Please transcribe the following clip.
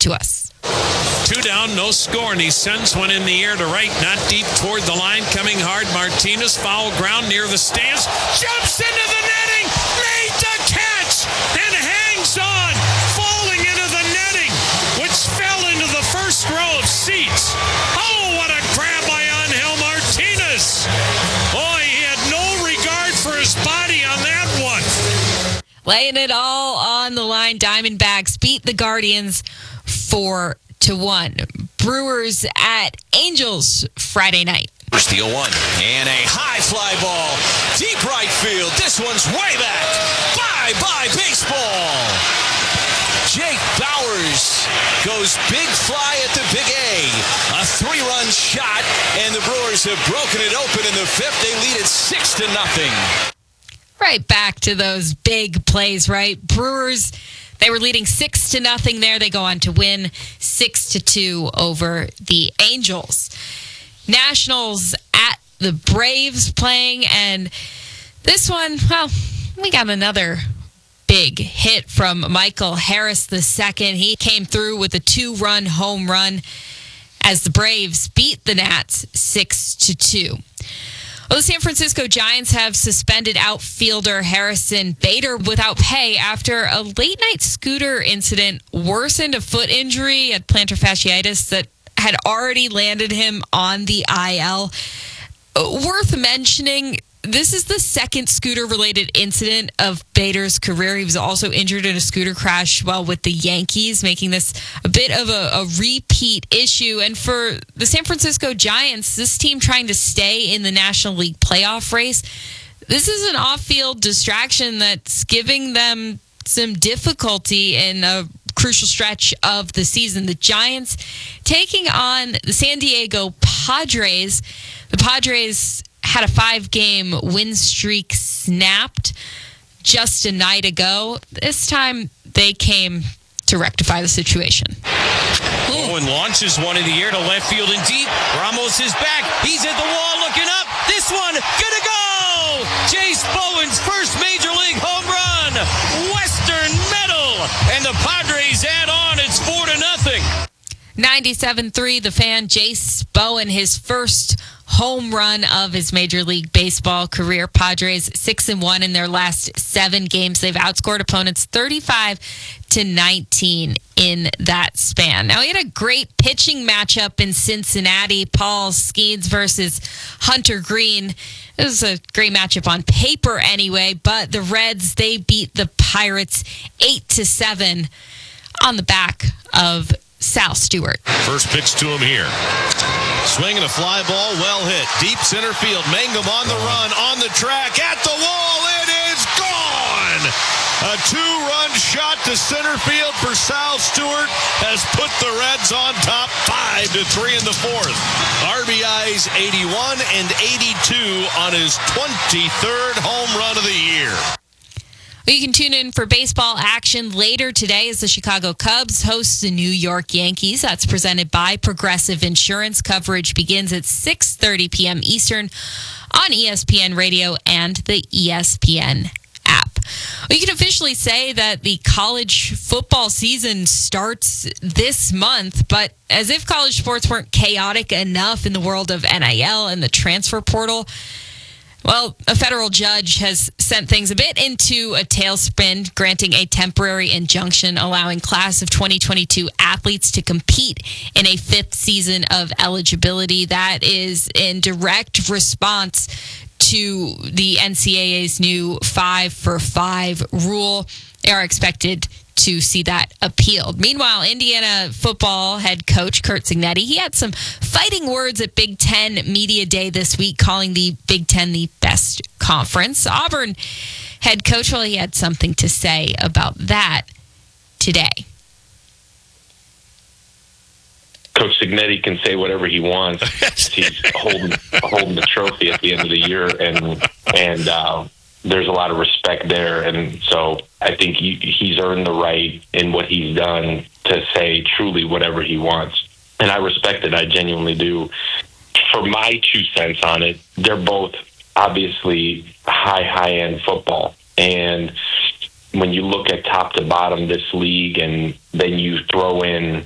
to us. 2 down, no score, and he sends one in the air to right, not deep toward the line, coming hard. Martinez, foul ground near the stands, jumps into the netting, made the catch, and hangs on, falling into the netting, which fell into the first row of seats. Oh, what a grab by Angel Martinez. Boy, he had no regard for his body on that one. Laying it all on the line, Diamondbacks beat the Guardians 4-1. Brewers at Angels Friday night. Steal one, and a high fly ball, deep right field. This one's way back. Bye-bye baseball. Jake Bauers goes big fly at the Big A. A 3-run shot, and the Brewers have broken it open in the 5th. They lead it 6-0. Right back to those big plays, right? Brewers, they were leading 6-0 there. They go on to win 6-2 over the Angels. Nationals at the Braves playing, and this one, well, we got another big hit from Michael Harris II. He came through with a 2-run home run as the Braves beat the Nats 6-2. Well, the San Francisco Giants have suspended outfielder Harrison Bader without pay after a late-night scooter incident worsened a foot injury at plantar fasciitis that had already landed him on the IL. Worth mentioning, this is the second scooter-related incident of Bader's career. He was also injured in a scooter crash while with the Yankees, making this a bit of a repeat issue. And for the San Francisco Giants, this team trying to stay in the National League playoff race, this is an off-field distraction that's giving them some difficulty in a crucial stretch of the season. The Giants taking on the San Diego Padres. The Padres had a 5-game win streak snapped just a night ago. This time, they came to rectify the situation. Owen launches one in the air to left field and deep. Ramos is back. He's at the wall looking up. This one, gonna go! Jace Bowen's first Major League home run. Western medal. And the Padres add on. It's 4-0. 97-3, the fan, Jace Bowen, his first home run of his Major League Baseball career. Padres 6-1 in their last 7 games. They've outscored opponents 35-19 in that span. Now, he had a great pitching matchup in Cincinnati. Paul Skeens versus Hunter Green. It was a great matchup on paper anyway, but the Reds, they beat the Pirates 8-7 on the back of Sal Stewart. First pitch to him here. Swinging a fly ball, well hit. Deep center field. Mangum on the run, on the track, at the wall. It is gone! A 2-run shot to center field for Sal Stewart has put the Reds on top 5-3 in the 4th. RBIs 81 and 82 on his 23rd home run of the year. You can tune in for baseball action later today as the Chicago Cubs host the New York Yankees. That's presented by Progressive Insurance. Coverage begins at 6:30 p.m. Eastern on ESPN Radio and the ESPN app. You can officially say that the college football season starts this month, but as if college sports weren't chaotic enough in the world of NIL and the transfer portal, well, a federal judge has sent things a bit into a tailspin, granting a temporary injunction allowing class of 2022 athletes to compete in a 5th season of eligibility. That is in direct response to the NCAA's new 5-for-5 rule. They are expected to see that appealed. Meanwhile, Indiana football head coach Curt Cignetti, he had some fighting words at Big Ten Media Day this week, calling the Big Ten the best conference. Auburn head coach, well, he had something to say about that today. Coach Cignetti can say whatever he wants. He's holding the trophy at the end of the year, and there's a lot of respect there, and so I think he's earned the right in what he's done to say truly whatever he wants, and I respect it. I genuinely do. For my 2 cents on it, they're both obviously high-end football, and when you look at top to bottom this league, and then you throw in